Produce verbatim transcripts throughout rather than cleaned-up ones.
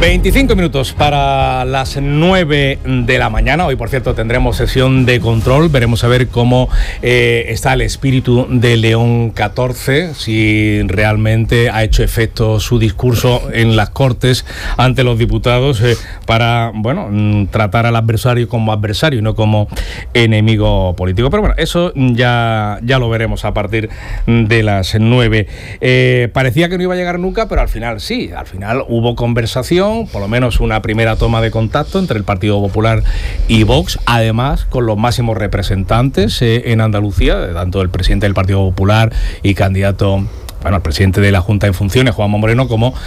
veinticinco minutos para las nueve de la mañana. Hoy, por cierto, tendremos sesión de control. Veremos a ver cómo eh, está el espíritu de León catorce, si realmente ha hecho efecto su discurso en las Cortes ante los diputados eh, para, bueno, tratar al adversario como adversario y no como enemigo político. Pero bueno, eso ya, ya lo veremos a partir de las nueve. Eh, parecía que no iba a llegar nunca, pero al final sí. Al final hubo conversación, por lo menos una primera toma de contacto entre el Partido Popular y Vox, además con los máximos representantes eh, en Andalucía, tanto el presidente del Partido Popular y candidato, bueno, el presidente de la Junta en funciones, Juanma Moreno, como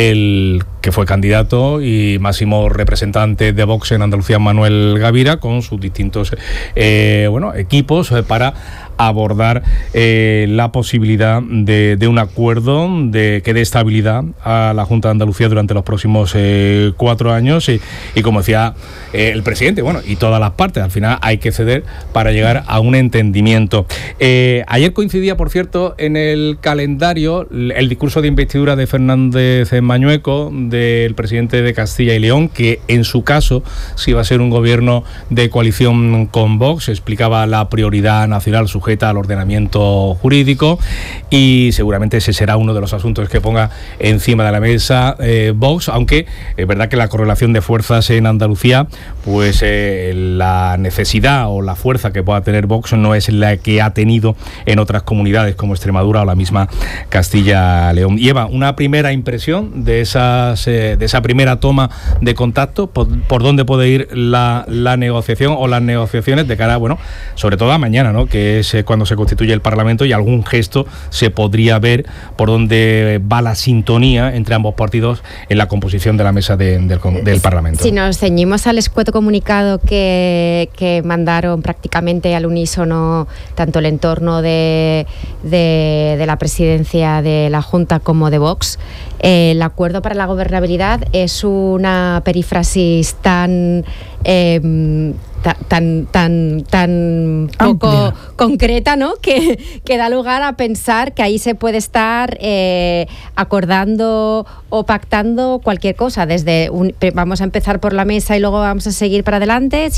el que fue candidato y máximo representante de Vox en Andalucía, Manuel Gavira, con sus distintos eh, bueno, equipos eh, para abordar eh, la posibilidad de, de un acuerdo de que dé estabilidad a la Junta de Andalucía durante los próximos eh, cuatro años y, y como decía eh, el presidente, bueno, y todas las partes, al final hay que ceder para llegar a un entendimiento. Eh, ayer coincidía, por cierto, en el calendario el discurso de investidura de Fernández Mañueco, del presidente de Castilla y León, que en su caso, si va a ser un gobierno de coalición con Vox, explicaba la prioridad nacional sujeta al ordenamiento jurídico y seguramente ese será uno de los asuntos que ponga encima de la mesa eh, Vox, aunque es verdad que la correlación de fuerzas en Andalucía, pues eh, la necesidad o la fuerza que pueda tener Vox no es la que ha tenido en otras comunidades como Extremadura o la misma Castilla-León. Lleva una primera impresión de esas eh, de esa primera toma de contacto, por, por dónde puede ir la, la negociación o las negociaciones de cara, bueno, sobre todo a mañana, ¿no?, que es cuando se constituye el Parlamento, y algún gesto se podría ver por dónde va la sintonía entre ambos partidos en la composición de la mesa de, del, del Parlamento. Si nos ceñimos al escueto comunicado que, que mandaron prácticamente al unísono tanto el entorno de, de, de la presidencia de la Junta como de Vox, eh, el acuerdo para la gobernabilidad es una perífrasis tan... Eh, tan tan tan poco amplia, concreta, ¿no?, que, que da lugar a pensar que ahí se puede estar eh, acordando o pactando cualquier cosa, desde un, vamos a empezar por la mesa y luego vamos a seguir para adelante.